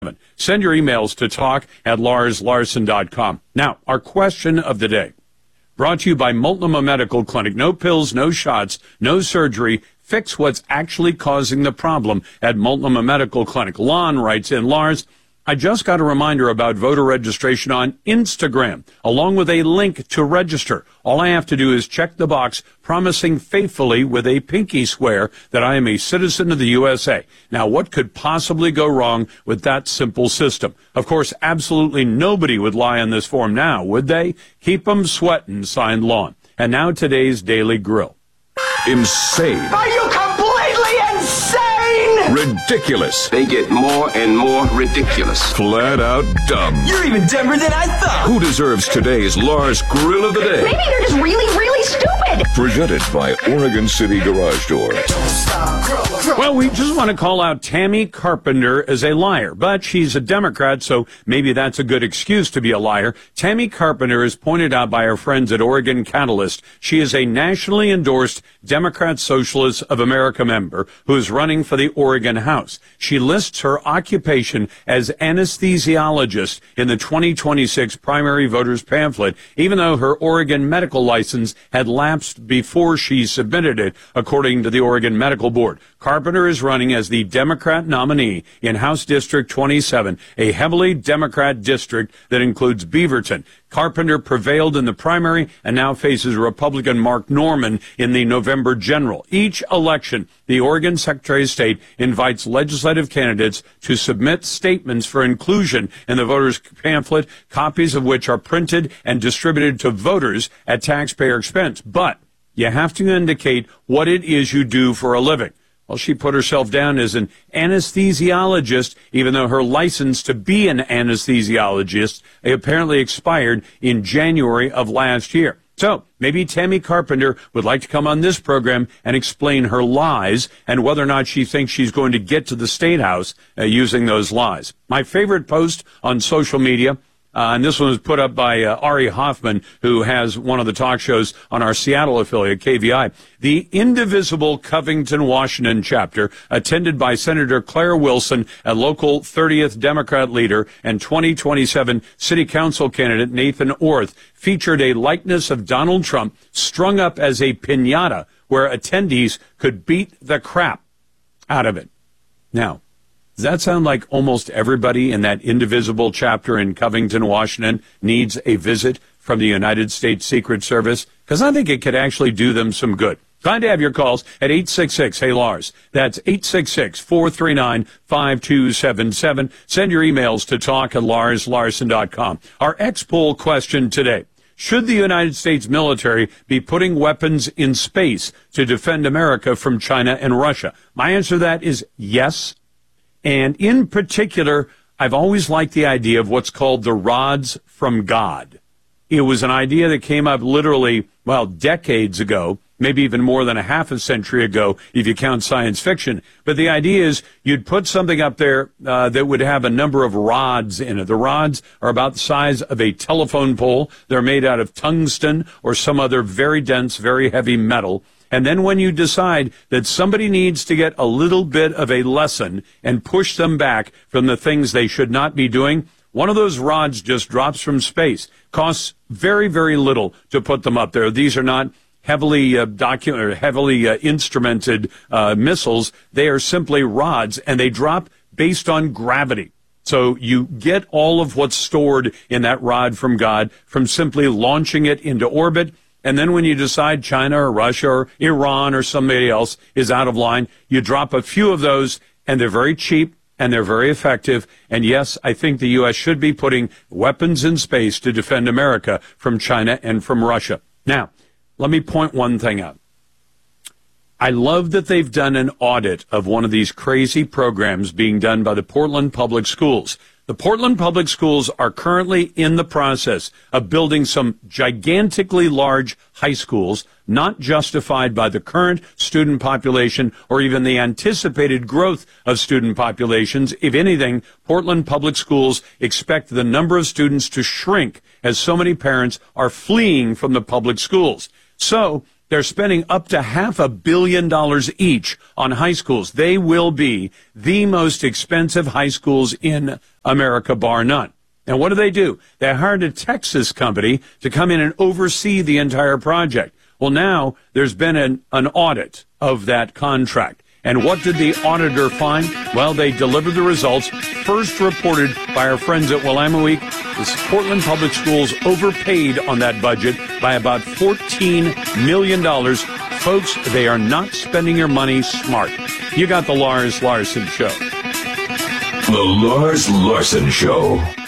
Send your emails to talk@larslarson.com. Now, our question of the day, brought to you by Multnomah Medical Clinic. No pills, no shots, no surgery. Fix what's actually causing the problem at Multnomah Medical Clinic. Lon writes in, Lars, I just got a reminder about voter registration on Instagram, along with a link to register. All I have to do is check the box, promising faithfully with a pinky swear that I am a citizen of the USA. Now, what could possibly go wrong with that simple system? Of course, absolutely nobody would lie on this form now, would they? Keep 'em sweating, signed Lon. And now today's Daily Grill. Insane. Are you completely insane? Ridiculous. They get more and more ridiculous. Flat out dumb. You're even dumber than I thought. Who deserves today's Lars Grill of the Day? Maybe you're just really, really stupid. Presented by Oregon City Garage Door. Well, we just want to call out Tammy Carpenter as a liar, but she's a Democrat, so maybe that's a good excuse to be a liar. Tammy Carpenter is pointed out by our friends at Oregon Catalyst. She is a nationally endorsed Democrat Socialist of America member who is running for the Oregon House. She lists her occupation as anesthesiologist in the 2026 primary voters pamphlet, even though her Oregon medical license had lapsed before she submitted it, according to the Oregon Medical Board. Carpenter is running as the Democrat nominee in House District 27, a heavily Democrat district that includes Beaverton. Carpenter prevailed in the primary and now faces Republican Mark Norman in the November general. Each election, the Oregon Secretary of State invites legislative candidates to submit statements for inclusion in the voters' pamphlet, copies of which are printed and distributed to voters at taxpayer expense. But you have to indicate what it is you do for a living. Well, she put herself down as an anesthesiologist, even though her license to be an anesthesiologist apparently expired in January of last year. So maybe Tammy Carpenter would like to come on this program and explain her lies and whether or not she thinks she's going to get to the State House using those lies. My favorite post on social media, and this one was put up by Ari Hoffman, who has one of the talk shows on our Seattle affiliate, KVI. The indivisible Covington, Washington chapter, attended by Senator Claire Wilson, a local 30th Democrat leader, and 2027 City Council candidate Nathan Orth, featured a likeness of Donald Trump strung up as a piñata where attendees could beat the crap out of it. Now, does that sound like almost everybody in that indivisible chapter in Covington, Washington needs a visit from the United States Secret Service? Because I think it could actually do them some good. Glad to have your calls at 866-HEY-LARS. That's 866-439-5277. Send your emails to talk@larslarson.com. Our X-Poll question today. Should the United States military be putting weapons in space to defend America from China and Russia? My answer to that is yes. And in particular, I've always liked the idea of what's called the rods from God. It was an idea that came up literally, decades ago, maybe even more than a half a century ago, if you count science fiction. But the idea is you'd put something up there that would have a number of rods in it. The rods are about the size of a telephone pole. They're made out of tungsten or some other very dense, very heavy metal. And then when you decide that somebody needs to get a little bit of a lesson and push them back from the things they should not be doing, one of those rods just drops from space. Costs very, very little to put them up there. These are not heavily instrumented missiles. They are simply rods, and they drop based on gravity. So you get all of what's stored in that rod from God from simply launching it into orbit. And then when you decide China or Russia or Iran or somebody else is out of line, you drop a few of those, and they're very cheap and they're very effective. And yes, I think the U.S. should be putting weapons in space to defend America from China and from Russia. Now, let me point one thing out. I love that they've done an audit of one of these crazy programs being done by the Portland Public Schools. The Portland Public Schools are currently in the process of building some gigantically large high schools, not justified by the current student population or even the anticipated growth of student populations. If anything, Portland Public Schools expect the number of students to shrink as so many parents are fleeing from the public schools. So They're spending up to $500 million each on high schools. They will be the most expensive high schools in America, bar none. And what do? They hired a Texas company to come in and oversee the entire project. Well, now there's been an audit of that contract. And what did the auditor find? Well, they delivered the results first reported by our friends at Willamette. The Portland Public Schools overpaid on that budget by about $14 million. Folks, they are not spending your money smart. You got the Lars Larson Show. The Lars Larson Show.